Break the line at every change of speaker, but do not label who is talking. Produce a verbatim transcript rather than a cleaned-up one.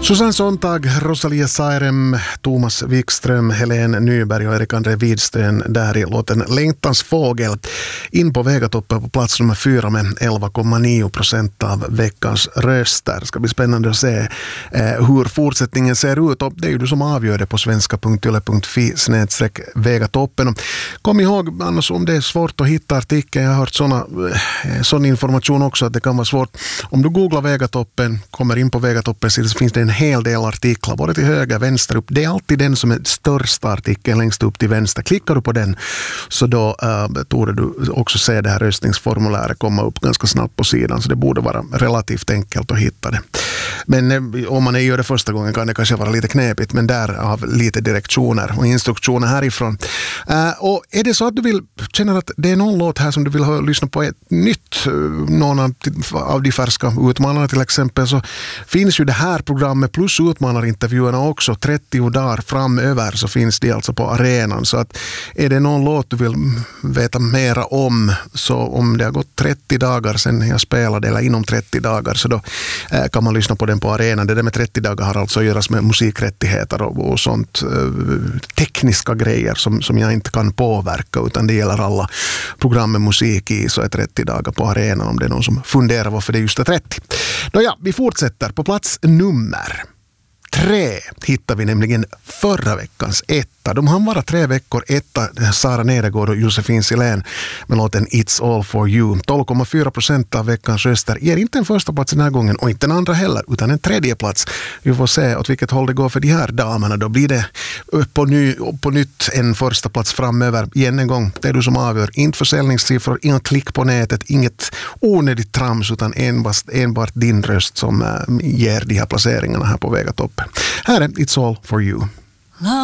Susanne Sontag, Rosalia Sairem, Thomas Wikström, Helene Nyberg och Erik André Widstön där i låten Längtans fågel. In på Vegatoppen på plats nummer fyra med elva komma nio procent av veckans röster. Det ska bli spännande att se eh, hur fortsättningen ser ut, och det är ju du som avgör det på svenska punkt yle punkt fi snedstreck Vegatoppen. Kom ihåg annars om det är svårt att hitta artikeln, jag har hört såna, eh, sån information också att det kan vara svårt. Om du googlar Vegatoppen, kommer in på Vegatoppen så finns det en hel del artiklar, både till höger, vänster upp. Det är alltid den som är största artikeln längst upp till vänster. Klickar du på den så då uh, torde du också se det här röstningsformuläret komma upp ganska snabbt på sidan, så det borde vara relativt enkelt att hitta det. Men eh, om man gör det första gången kan det kanske vara lite knepigt, men där har lite direktioner och instruktioner härifrån. Uh, och är det så att du vill känna att det är någon låt här som du vill ha, lyssna på ett nytt, någon av, av de färska utmanarna till exempel, så finns ju det här programmet plus utmanarintervjuerna också trettio dagar framöver, så finns det alltså på arenan. Så att är det någon låt du vill veta mera om, så om det har gått trettio dagar sedan jag spelade eller inom trettio dagar, så då eh, kan man lyssna på den på arenan. Det där med trettio dagar har alltså att göras med musikrättigheter och, och sånt eh, tekniska grejer som, som jag inte kan påverka, utan det gäller alla program med musik i, så är trettio dagar på arenan om det är någon som funderar varför det är just trettio. Då ja, vi fortsätter på plats nummer tre hittar vi nämligen förra veckans etta. De hann vara tre veckor etta, Sara Nedergård och Josefin Silén med låten It's All For You. tolv komma fyra procent av veckans röster ger inte en första plats den här gången och inte en andra heller, utan en tredje plats. Vi får se åt vilket håll det går för de här damerna. Då blir det på, ny, på nytt en första plats framöver. Igen en gång, det är du som avgör. Inte försäljningssiffror, inga klick på nätet, inget onödigt trams, utan enbart, enbart din röst som äh, ger de här placeringarna här på Vegatoppen. Här är It's All For You.